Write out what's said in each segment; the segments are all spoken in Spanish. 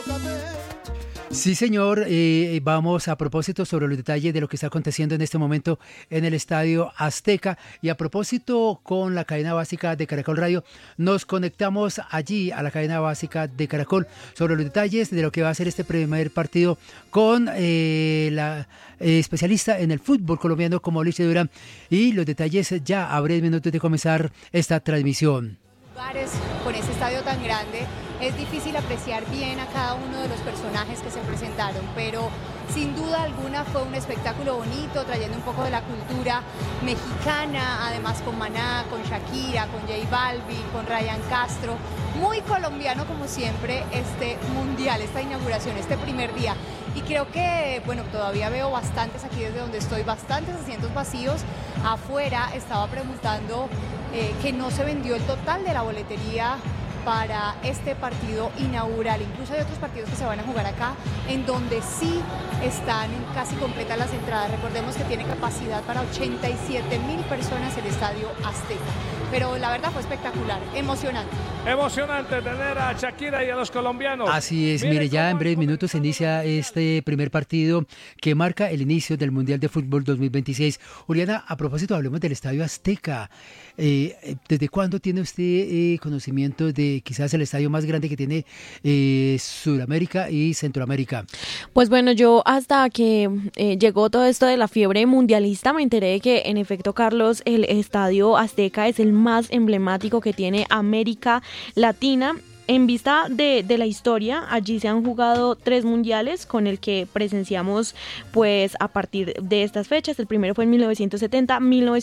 Sí, señor. Vamos a propósito sobre los detalles de lo que está aconteciendo en este momento en el Estadio Azteca. Y a propósito, con la cadena básica de Caracol Radio, nos conectamos allí a la cadena básica de Caracol sobre los detalles de lo que va a ser este primer partido con la especialista en el fútbol colombiano como Alicia Durán. Y los detalles ya a breves minutos de comenzar esta transmisión. Con ese estadio tan grande es difícil apreciar bien a cada uno de los personajes que se presentaron, pero sin duda alguna fue un espectáculo bonito, trayendo un poco de la cultura mexicana, además con Maná, con Shakira, con J Balvin, con Ryan Castro. Muy colombiano como siempre este mundial, esta inauguración, este primer día. Y creo que, bueno, todavía veo bastantes aquí desde donde estoy, bastantes asientos vacíos. Afuera estaba preguntando que no se vendió el total de la boletería para este partido inaugural. Incluso hay otros partidos que se van a jugar acá en donde sí están casi completas las entradas. Recordemos que tiene capacidad para 87,000 personas el Estadio Azteca. Pero la verdad fue espectacular, emocionante. Emocionante tener a Shakira y a los colombianos. Así es, mire, ya en breves minutos se inicia este primer partido que marca el inicio del Mundial de Fútbol 2026. Juliana, a propósito, hablemos del Estadio Azteca. ¿Desde cuándo tiene usted conocimiento de quizás el estadio más grande que tiene Sudamérica y Centroamérica? Pues bueno, yo hasta que llegó todo esto de la fiebre mundialista me enteré de que en efecto, Carlos, el Estadio Azteca es el más emblemático que tiene América Latina. En vista de la historia, allí se han jugado 3 mundiales con el que presenciamos pues a partir de estas fechas. El primero fue en 1970,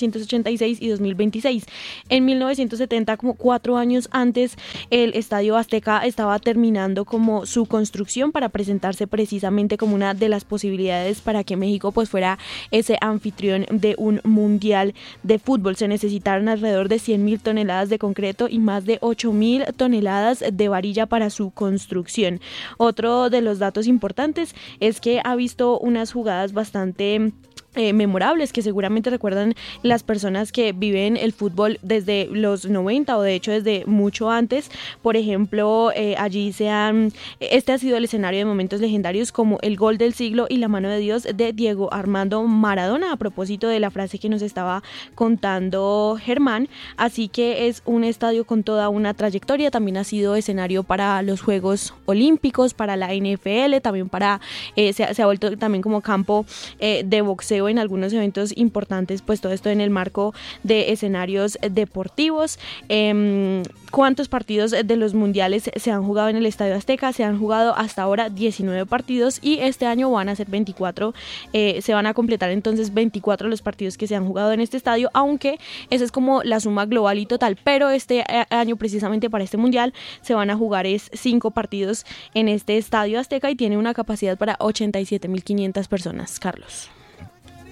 1986 y 2026. En 1970, como 4 años antes, el Estadio Azteca estaba terminando como su construcción para presentarse precisamente como una de las posibilidades para que México pues fuera ese anfitrión de un mundial de fútbol. Se necesitaron alrededor de 100,000 toneladas de concreto y más de 8,000 toneladas de varilla para su construcción. Otro de los datos importantes es que ha visto unas jugadas bastante memorables que seguramente recuerdan las personas que viven el fútbol desde los 90 o de hecho desde mucho antes. Por ejemplo, allí este ha sido el escenario de momentos legendarios como el gol del siglo y la mano de Dios de Diego Armando Maradona, a propósito de la frase que nos estaba contando Germán. Así que es un estadio con toda una trayectoria. También ha sido escenario para los Juegos Olímpicos, para la NFL, también se ha vuelto también como campo de boxeo en algunos eventos importantes, pues todo esto en el marco de escenarios deportivos. ¿Cuántos partidos de los mundiales se han jugado en el Estadio Azteca? Se han jugado hasta ahora 19 partidos y este año van a ser 24. Se van a completar entonces 24 los partidos que se han jugado en este estadio, aunque esa es como la suma global y total, pero este año precisamente para este mundial se van a jugar 5 partidos en este Estadio Azteca y tiene una capacidad para 87,500 personas, Carlos.